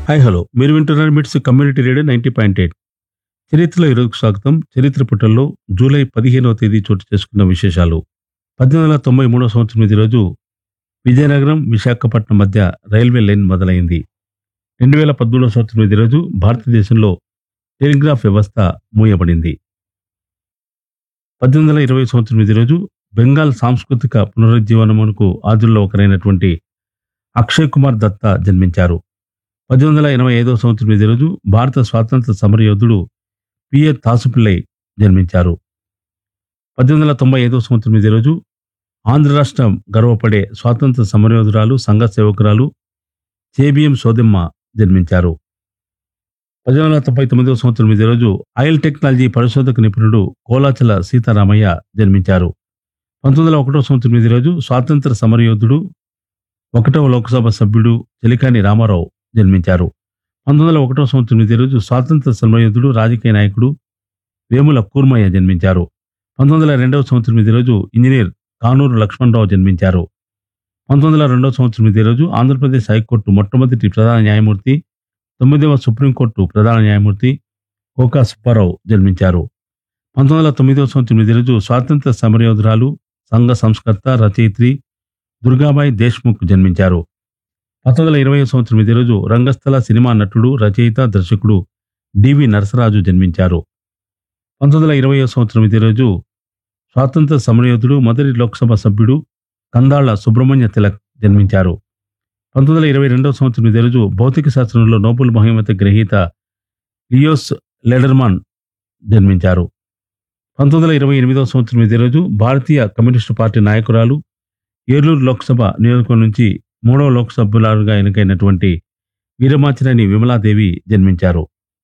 Hi hello మీరు వింటున్నారు మిట్స్ కమ్యూనిటీ రేడియో 90.8. చరిత్రలో ఈరోజుకు స్వాగతం. చరిత్ర పుటల్లో జూలై 15వ తేదీ చోటు చేసుకున్న విశేషాలు. 1893 సంవత్సరం ఇదే రోజు విజయనగరం విశాఖపట్నం మధ్య రైల్వే లైన్ మొదలైంది. 2013 సంవత్సరం ఇదే రోజు భారతదేశంలో టెలిగ్రాఫ్ వ్యవస్థ మూయబడింది. 1820 సంవత్సరం ఇదే రోజు బెంగాల్ సాంస్కృతిక పునరుజ్జీవనమునకు ఆదుల్లో ఒకరైనటువంటి అక్షయ్ కుమార్ దత్తా జన్మించారు. 1885 సంవత్సరం ఇదే రోజు భారత స్వాతంత్ర సమరయోధుడు పిఏ తాసుపిల్లై జన్మించారు. 1895 సంవత్సరం ఇదే రోజు ఆంధ్ర రాష్ట్రం గర్వపడే స్వాతంత్ర సమరయోధురాలు సంఘ సేవకురాలు చేబిఎం సోదెమ్మ జన్మించారు. 1899 సంవత్సరం ఇదే రోజు ఆయిల్ టెక్నాలజీ పరిశోధక నిపుణుడు కోలాచల సీతారామయ్య జన్మించారు. 1901 సంవత్సరం ఇదే రోజు స్వాతంత్ర సమరయోధుడు 1వ లోక్సభ సభ్యుడు చెలికాని రామారావు జన్మించారు. 1901 సంవత్సరం ఇదే రోజు స్వాతంత్ర సమరయోధుడు రాజకీయ నాయకుడు వేముల కూర్మయ్య జన్మించారు. 1902 సంవత్సరం ఇదే రోజు ఇంజనీర్ కానూరు లక్ష్మణరావు జన్మించారు. 1902 సంవత్సరం ఇదే రోజు ఆంధ్రప్రదేశ్ హైకోర్టు మొట్టమొదటి ప్రధాన న్యాయమూర్తి, 9వ సుప్రీంకోర్టు ప్రధాన న్యాయమూర్తి కోకా సుబ్బారావు జన్మించారు. 1909 సంవత్సరం ఇదే రోజు స్వాతంత్ర సమరయోధురాలు సంఘ సంస్కర్త రచయిత్రి దుర్గాబాయి దేశ్ముఖ్ జన్మించారు. 1920 సంవత్సరం ఇదే రోజు రంగస్థల సినిమా నటుడు, రచయిత, దర్శకుడు డివి నరసరాజు జన్మించారు. 1920 సంవత్సరం ఇదే రోజు స్వాతంత్ర సమరయోధుడు మొదటి లోక్సభ సభ్యుడు కందాళ్ల సుబ్రహ్మణ్య తిలక్ జన్మించారు. 1922 సంవత్సరం ఇదే రోజు భౌతిక శాస్త్రంలో నోబెల్ బహుమతి గ్రహీత లియోస్ లెడర్మాన్ జన్మించారు. 1928 సంవత్సరం ఇదే రోజు భారతీయ కమ్యూనిస్టు పార్టీ నాయకురాలు, ఏలూరు లోక్సభ నియోజకవర్గం నుంచి 3వ లోక్సభ్యురాలుగా ఎన్నికైనటువంటి వీరమాచినేని విమలాదేవి జన్మించారు.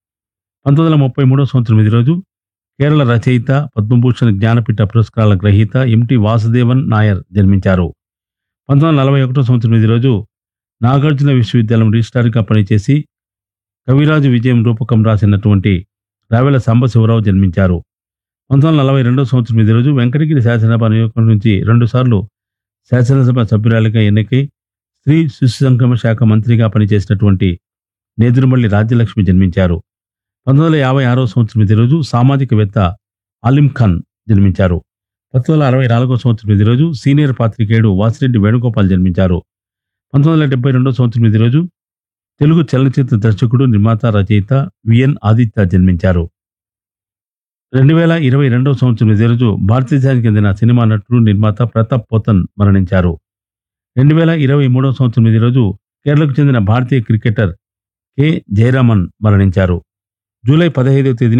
1933 సంవత్సరం ఇదే రోజు కేరళ రచయిత, పద్మభూషణ్ జ్ఞానపీఠ పురస్కారాల గ్రహీత ఎంటి వాసుదేవన్ నాయర్ జన్మించారు. 1941 సంవత్సరం ఇదే రోజు నాగార్జున విశ్వవిద్యాలయం రిజిస్ట్రార్గా పనిచేసి కవిరాజు విజయం రూపకం రాసినటువంటి రావెల సాంబశివరావు జన్మించారు. 1942 సంవత్సరం ఇదే రోజు వెంకటగిరి శాసనసభ నియోజకవర్గం నుంచి 2 సార్లు శాసనసభ సభ్యురాలిగా ఎన్నికై స్త్రీ శిశు సంక్షేమ శాఖ మంత్రిగా పనిచేసినటువంటి నేదురుమల్లి రాజ్యలక్ష్మి జన్మించారు. 1956 సంవత్సరం ఇదే రోజు సామాజికవేత్త ఆలిం ఖాన్ జన్మించారు. 1964 సంవత్సరం ఇదే రోజు సీనియర్ పాత్రికేయుడు వాసిరెడ్డి వేణుగోపాల్ జన్మించారు. 1972 సంవత్సరం ఇదే రోజు తెలుగు చలనచిత్ర దర్శకుడు, నిర్మాత, రచయిత విఎన్ ఆదిత్య జన్మించారు. 2022 సంవత్సరం ఇదే రోజు భారతదేశానికి చెందిన సినిమా నటుడు, నిర్మాత ప్రతాప్ పోతన్ మరణించారు. 2023 సంవత్సరం ఇదే రోజు కేరళకు చెందిన భారతీయ క్రికెటర్ కె జయరామన్ మరణించారు. జూలై 15వ తేదీని